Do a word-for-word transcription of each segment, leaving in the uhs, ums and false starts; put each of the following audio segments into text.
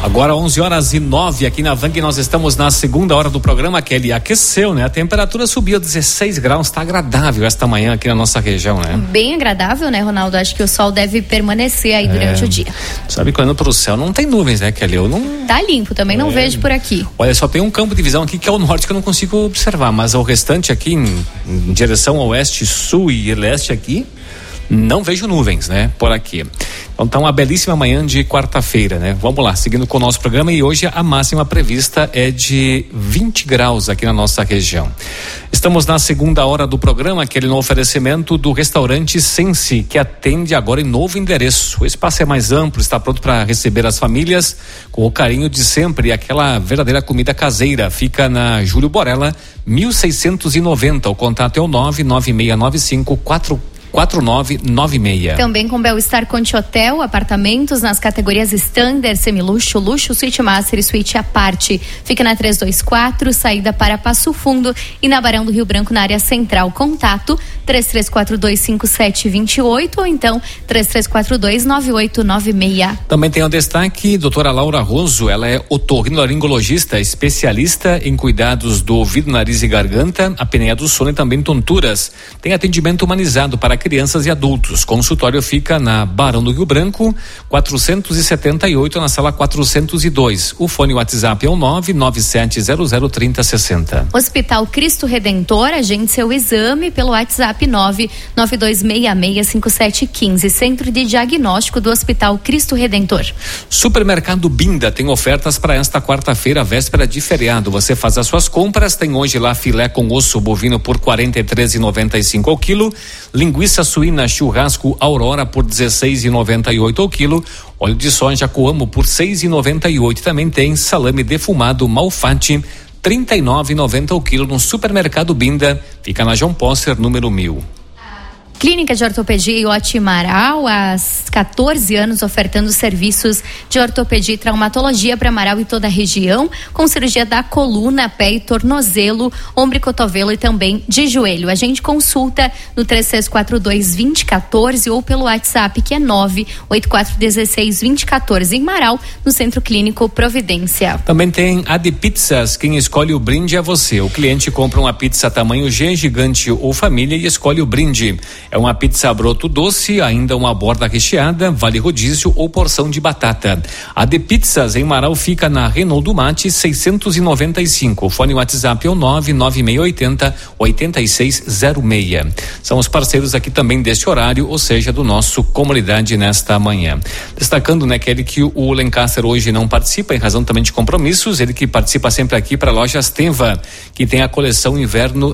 Agora onze horas e nove aqui na Vang, nós estamos na segunda hora do programa, que ele aqueceu, né? A temperatura subiu a dezesseis graus, está agradável esta manhã aqui na nossa região, né? Bem agradável, né, Ronaldo? Acho que o sol deve permanecer aí é, durante o dia. Sabe, quando pro céu não tem nuvens, né, Kelly? Eu não... Tá limpo, também é. não vejo por aqui. Olha, só tem um campo de visão aqui que é o norte que eu não consigo observar, mas o restante aqui em, em direção ao oeste, sul e leste aqui, não vejo nuvens, né, por aqui. Então tá uma belíssima manhã de quarta-feira, né? Vamos lá, seguindo com o nosso programa, e hoje a máxima prevista é de vinte graus aqui na nossa região. Estamos na segunda hora do programa, aquele no oferecimento do restaurante Sensi, que atende agora em novo endereço. O espaço é mais amplo, está pronto para receber as famílias com o carinho de sempre e aquela verdadeira comida caseira. Fica na Júlio Borella, mil seiscentos e noventa. O contato é o nove nove seis nove cinco quatro quatro nove nove seis. Também com Bel-Star Conte Hotel, apartamentos nas categorias Standard, Semiluxo, Luxo, Suite Master e Suite à parte. Fica na trezentos e vinte e quatro, saída para Passo Fundo, e na Barão do Rio Branco, na área central. Contato três três quatro dois cinco sete dois oito ou então três três quatro dois nove oito nove seis. Também tem o destaque, doutora Laura Roso, ela é otorrinolaringologista, especialista em cuidados do ouvido, nariz e garganta, apneia do sono e também tonturas. Tem atendimento humanizado para crianças e adultos. Consultório fica na Barão do Rio Branco, quatrocentos e setenta e oito, na sala quatrocentos e dois. O fone WhatsApp é o nove nove sete zero zero três zero seis zero. Hospital Cristo Redentor, agende seu exame pelo WhatsApp nove nove dois seis seis cinco sete um cinco. Centro de Diagnóstico do Hospital Cristo Redentor. Supermercado Binda tem ofertas para esta quarta-feira, véspera de feriado. Você faz as suas compras, tem hoje lá filé com osso bovino por quarenta e três reais e noventa e cinco ao quilo, linguiça suína churrasco Aurora por dezesseis reais e noventa e oito ao quilo, óleo de soja Coamo por seis reais e noventa e oito. Também tem salame defumado Malfatti trinta e nove reais e noventa ao quilo no Supermercado Binda, fica na João Posser, número mil. Clínica de Ortopedia e Otimaral, há quatorze anos ofertando serviços de ortopedia e traumatologia para Amaral e toda a região, com cirurgia da coluna, pé e tornozelo, ombro e cotovelo e também de joelho. A gente consulta no três três quatro dois dois zero um quatro ou pelo WhatsApp, que é nove oito quatro um seis dois zero um quatro, em Amaral, no Centro Clínico Providência. Também tem a de pizzas, quem escolhe o brinde é você. O cliente compra uma pizza tamanho G, gigante ou família e escolhe o brinde. É uma pizza broto doce, ainda uma borda recheada, vale rodízio ou porção de batata. A de pizzas em Marau fica na Renault do Mate seiscentos e noventa e cinco. O fone WhatsApp é o nove nove seis oito zero oito seis zero seis. São os parceiros aqui também deste horário, ou seja, do nosso Comunidade nesta manhã. Destacando, né, Kelly, que o Lancaster hoje não participa em razão também de compromissos, ele que participa sempre aqui para a loja Teva, que tem a coleção inverno,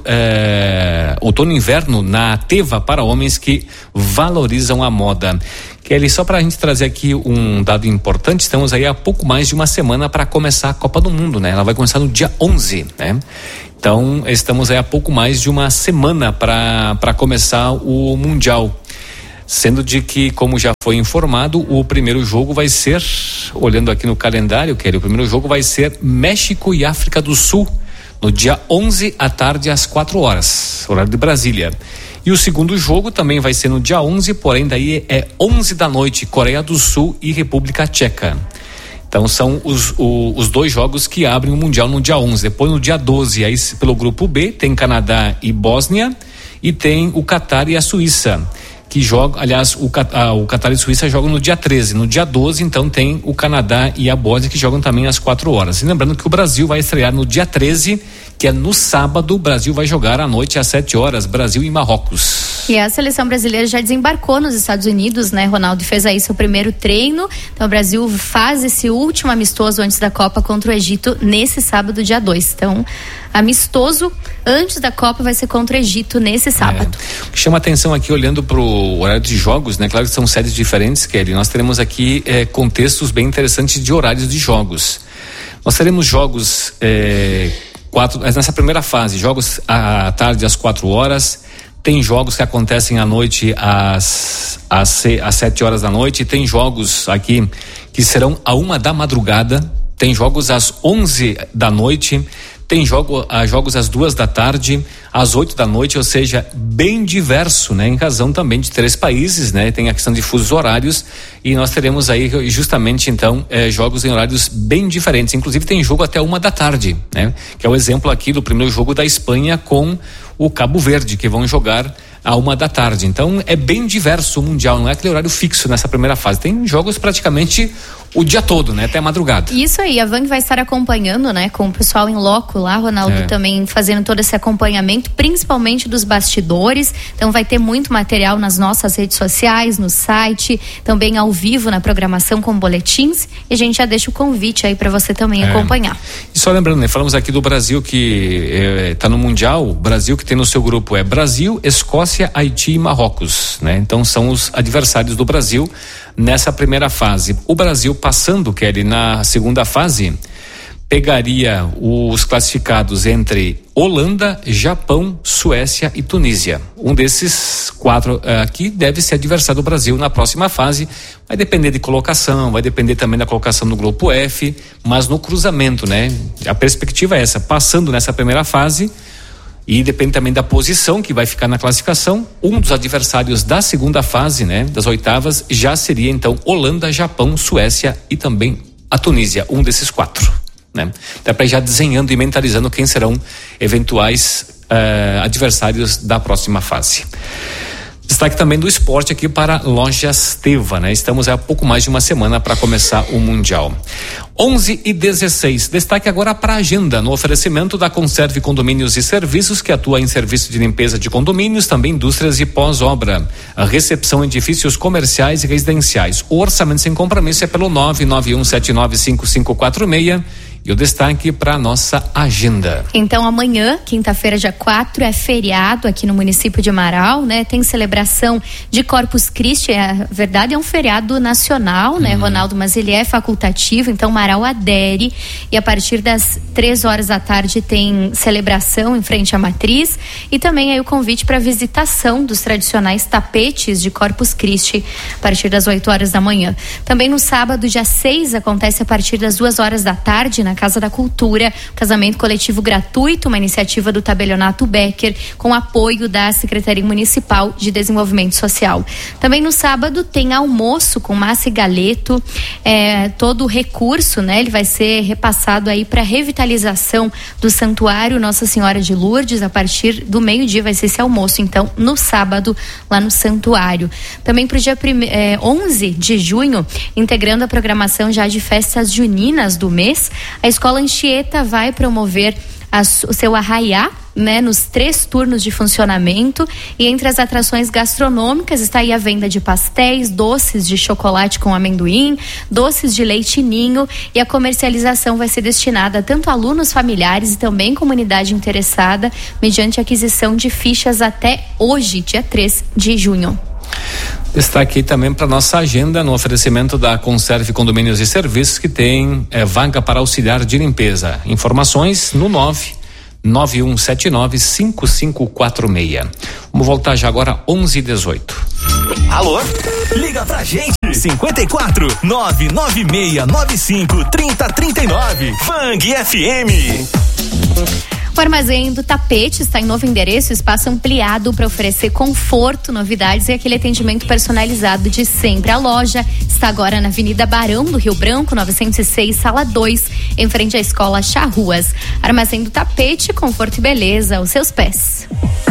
eh, outono e inverno na Teva para homens que valorizam a moda. Kelly, só para a gente trazer aqui um dado importante, estamos aí há pouco mais de uma semana para começar a Copa do Mundo, né? Ela vai começar no dia onze, né? Então, estamos aí há pouco mais de uma semana para para começar o Mundial. Sendo de que, como já foi informado, o primeiro jogo vai ser, olhando aqui no calendário, Kelly, o primeiro jogo vai ser México e África do Sul, no dia onze à tarde às quatro horas, horário de Brasília. E o segundo jogo também vai ser no dia onze, porém daí é onze da noite, Coreia do Sul e República Tcheca. Então são os, o, os dois jogos que abrem o Mundial no dia onze. Depois no dia doze, aí pelo grupo B, tem Canadá e Bósnia, e tem o Catar e a Suíça, que jogam, aliás, o, a, o Catar e a Suíça jogam no dia treze. No dia doze, então, tem o Canadá e a Bósnia, que jogam também às quatro horas. E lembrando que o Brasil vai estrear no dia treze, que é no sábado. O Brasil vai jogar à noite às sete horas, Brasil e Marrocos. E a seleção brasileira já desembarcou nos Estados Unidos, né, Ronaldo? Fez aí seu primeiro treino. Então o Brasil faz esse último amistoso antes da Copa contra o Egito nesse sábado, dia dois. Então, amistoso antes da Copa vai ser contra o Egito nesse sábado. É. O que chama atenção aqui, olhando para o horário de jogos, né? Claro que são séries diferentes, Kelly. Nós teremos aqui é, contextos bem interessantes de horários de jogos. Nós teremos jogos é, quatro, nessa primeira fase, jogos à tarde às quatro horas. Tem jogos que acontecem à noite às, às, às sete horas da noite. Tem jogos aqui que serão à uma da madrugada. Tem jogos às onze da noite. tem jogo, uh, jogos às duas da tarde, às oito da noite, ou seja, bem diverso, né? Em razão também de três países, né? Tem a questão de fusos horários e nós teremos aí justamente então eh, jogos em horários bem diferentes. Inclusive tem jogo até uma da tarde, né? Que é o exemplo aqui do primeiro jogo da Espanha com o Cabo Verde, que vão jogar a uma da tarde. Então é bem diverso o Mundial, não é aquele horário fixo nessa primeira fase. Tem jogos praticamente o dia todo, né? Até a madrugada. Isso aí, a Vang vai estar acompanhando, né? Com o pessoal em loco lá, Ronaldo é. também fazendo todo esse acompanhamento, principalmente dos bastidores. Então vai ter muito material nas nossas redes sociais, no site, também ao vivo na programação com boletins. E a gente já deixa o convite aí para você também é. acompanhar. E só lembrando, né? Falamos aqui do Brasil que está é, no Mundial. O Brasil que tem no seu grupo é Brasil, Escócia, Haiti e Marrocos, né? Então são os adversários do Brasil nessa primeira fase. O Brasil passando, Kelly, na segunda fase, pegaria os classificados entre Holanda, Japão, Suécia e Tunísia. Um desses quatro aqui deve ser adversário do Brasil na próxima fase. Vai depender de colocação, vai depender também da colocação no grupo F, mas no cruzamento, né? A perspectiva é essa, passando nessa primeira fase. E depende também da posição que vai ficar na classificação. Um dos adversários da segunda fase, né, das oitavas, já seria então Holanda, Japão, Suécia e também a Tunísia, um desses quatro, né? Dá para ir já desenhando e mentalizando quem serão eventuais uh, adversários da próxima fase. Destaque também do esporte aqui para Lojas Teva, né? Estamos há pouco mais de uma semana para começar o Mundial. onze e dezesseis. Destaque agora para a agenda no oferecimento da Conserve Condomínios e Serviços, que atua em serviço de limpeza de condomínios, também indústrias e pós-obra. A recepção em edifícios comerciais e residenciais. O orçamento sem compromisso é pelo nove nove um sete nove cinco cinco quatro seis. E o destaque para a nossa agenda. Então amanhã, quinta-feira, dia quatro, é feriado aqui no município de Marau, né? Tem celebração de Corpus Christi, é, a verdade é um feriado nacional, né, uhum. Ronaldo? Mas ele é facultativo, então Marau adere e a partir das três horas da tarde tem celebração em frente à matriz e também aí o convite para visitação dos tradicionais tapetes de Corpus Christi a partir das oito horas da manhã. Também no sábado, dia seis, acontece a partir das duas horas da tarde na Casa da Cultura, casamento coletivo gratuito, uma iniciativa do Tabelionato Becker, com apoio da Secretaria Municipal de Desenvolvimento Social. Também no sábado tem almoço com massa e galeto, é, todo o recurso, né? Ele vai ser repassado aí para revitalização do Santuário Nossa Senhora de Lourdes. A partir do meio-dia vai ser esse almoço, então, no sábado, lá no Santuário. Também para o dia prime- é, onze de junho, integrando a programação já de festas juninas do mês, a Escola Anchieta vai promover a, o seu arraiá, né, nos três turnos de funcionamento, e entre as atrações gastronômicas está aí a venda de pastéis, doces de chocolate com amendoim, doces de leite ninho, e a comercialização vai ser destinada tanto a alunos, familiares e também comunidade interessada, mediante aquisição de fichas até hoje, dia três de junho. Destaque também para nossa agenda no oferecimento da Conserve Condomínios e Serviços, que tem é, vaga para auxiliar de limpeza. Informações no nove nove um sete nove cinco cinco quatro seis. Vamos voltar já agora onze e dezoito. Alô? Liga pra gente. cinquenta e quatro, nove nove seis nove cinco, trinta, trinta e nove. Fang F M. O Armazém do Tapete está em novo endereço, espaço ampliado para oferecer conforto, novidades e aquele atendimento personalizado de sempre. A loja está agora na Avenida Barão do Rio Branco, novecentos e seis, sala dois, em frente à Escola Charruas. Armazém do Tapete, conforto e beleza aos seus pés.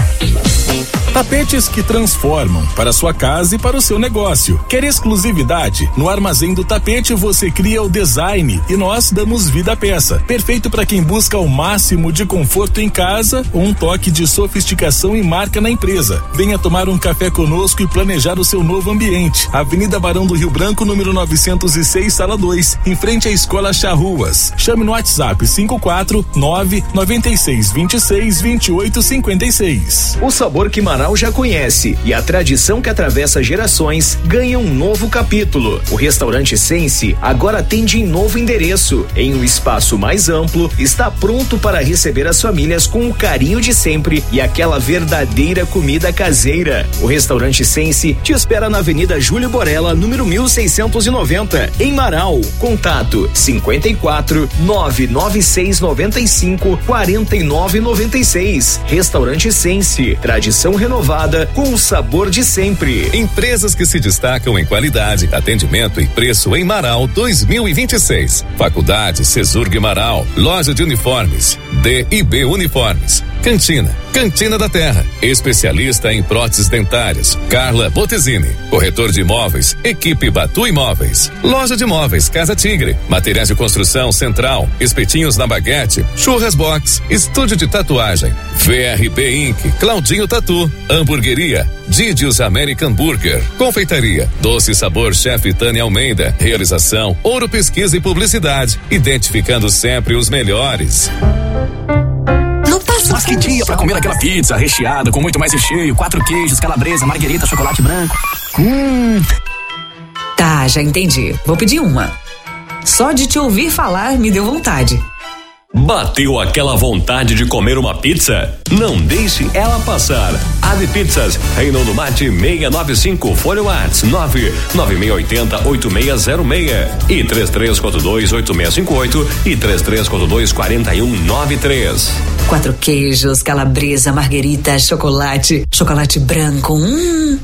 Tapetes que transformam para sua casa e para o seu negócio. Quer exclusividade? No Armazém do Tapete você cria o design e nós damos vida à peça. Perfeito para quem busca o máximo de conforto em casa ou um toque de sofisticação e marca na empresa. Venha tomar um café conosco e planejar o seu novo ambiente. Avenida Barão do Rio Branco, número novecentos e seis, sala dois, em frente à Escola Charruas. Chame no WhatsApp cinco quatro nove nove seis dois seis, dois oito cinco seis. O sabor sabor que Marau já conhece e a tradição que atravessa gerações ganha um novo capítulo. O restaurante Sense agora atende em novo endereço, em um espaço mais amplo, está pronto para receber as famílias com o carinho de sempre e aquela verdadeira comida caseira. O restaurante Sense te espera na Avenida Júlio Borella, número mil seiscentos e noventa, em Marau. Contato cinquenta e quatro, nove nove seis noventa e cinco, quarenta e nove noventa e seis. Restaurante Sense, tradição renovada com o sabor de sempre. Empresas que se destacam em qualidade, atendimento e preço em Marau dois mil e vinte e seis. Faculdade Cesurg Marau, loja de uniformes, D e B Uniformes. Cantina, Cantina da Terra, especialista em próteses dentárias, Carla Botesini. Corretor de imóveis, Equipe Batu Imóveis. Loja de imóveis, Casa Tigre, materiais de construção Central, espetinhos na Baguete, Churras Box, estúdio de tatuagem, V R B Incorporated, Claudinho Tatu, Hamburgueria, Didios American Burger, Confeitaria, Doce Sabor Chefe Tânia Almeida, realização Ouro Pesquisa e Publicidade, identificando sempre os melhores. Mas que dia pra comer aquela pizza recheada com muito mais recheio, quatro queijos, calabresa, marguerita, chocolate branco. Hum. Tá, já entendi. Vou pedir uma. Só de te ouvir falar me deu vontade. Bateu aquela vontade de comer uma pizza? Não deixe ela passar. Ave Pizzas, Reino do Mate seiscentos e noventa e cinco, Folha Whats nove nove seis oito zero oito seis zero seis e três três quatro dois oito seis cinco oito e três três quatro dois quatro um nove três. Quatro queijos, calabresa, marguerita, chocolate, chocolate branco. Hum.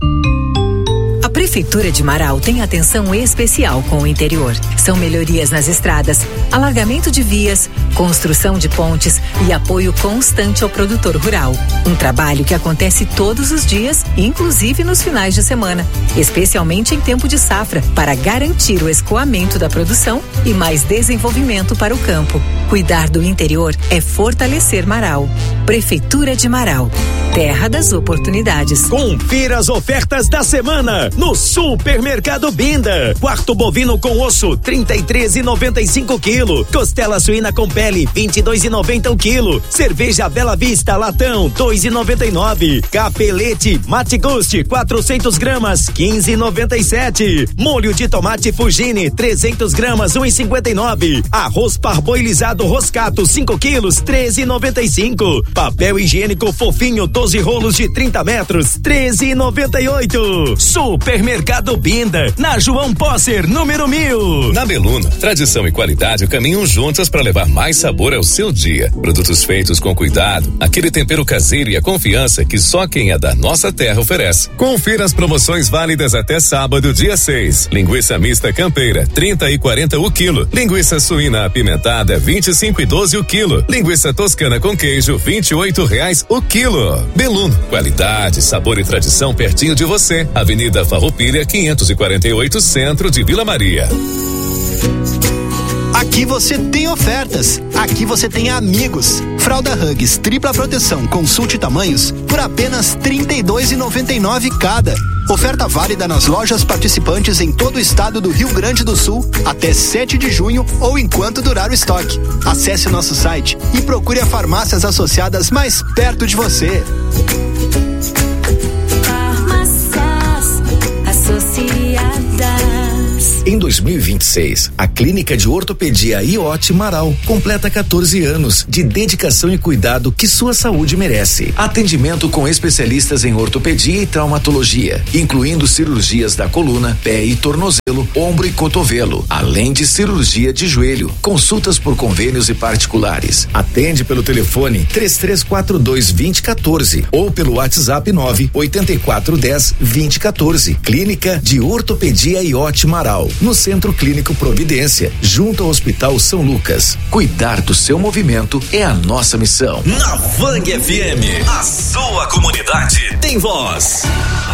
A Prefeitura de Marau tem atenção especial com o interior. São melhorias nas estradas, alargamento de vias, construção de pontes e apoio constante ao produtor rural. Um trabalho que acontece todos os dias, inclusive nos finais de semana, especialmente em tempo de safra, para garantir o escoamento da produção e mais desenvolvimento para o campo. Cuidar do interior é fortalecer Marau. Prefeitura de Marau, terra das oportunidades. Confira as ofertas da semana no Supermercado Binda. Quarto bovino com osso, trinta e três reais e noventa e cinco quilo. Costela suína com pele, vinte e dois reais e noventa o quilo. Cerveja Bela Vista latão, dois reais e noventa e nove. Capelete Mate Ghost, quatrocentos gramas, quinze reais e noventa e sete. Molho de tomate Fugini, trezentos gramas, um real e cinquenta e nove. Arroz parboilizado Roscato, cinco quilos, treze reais e noventa e cinco. Papel higiênico fofinho, doze rolos de trinta metros, treze reais e noventa e oito. Supermercado Binda, na João Posser, número mil. Na Beluna, tradição e qualidade caminham juntas para levar mais sabor ao seu dia. Produtos feitos com cuidado, aquele tempero caseiro e a confiança que só quem é da nossa terra oferece. Confira as promoções válidas até sábado, dia seis. Linguiça mista campeira, trinta e quarenta o quilo. Linguiça suína apimentada, vinte e cinco e doze o quilo. Linguiça toscana com queijo, vinte e oito reais o quilo. Beluno, qualidade, sabor e tradição pertinho de você. Avenida Farroupilha, quinhentos e quarenta e oito, centro de Vila Maria. Aqui você tem ofertas, aqui você tem amigos. Fralda Huggies tripla proteção, consulte tamanhos por apenas trinta e dois reais e noventa e nove cada. Oferta válida nas lojas participantes em todo o estado do Rio Grande do Sul até sete de junho ou enquanto durar o estoque. Acesse o nosso site e procure as farmácias associadas mais perto de você. Farmácias associadas. Em dois mil e vinte e seis, a Clínica de Ortopedia I O T Marau completa quatorze anos de dedicação e cuidado que sua saúde merece. Atendimento com especialistas em ortopedia e traumatologia, incluindo cirurgias da coluna, pé e tornozelo, ombro e cotovelo, além de cirurgia de joelho. Consultas por convênios e particulares. Atende pelo telefone três três quatro dois, dois zero um quatro ou pelo WhatsApp nove oito quatro um zero, dois zero um quatro. Clínica de Ortopedia I O T Marau, no Centro Clínico Providência, junto ao Hospital São Lucas. Cuidar do seu movimento é a nossa missão. Na Vang F M, a sua comunidade tem voz.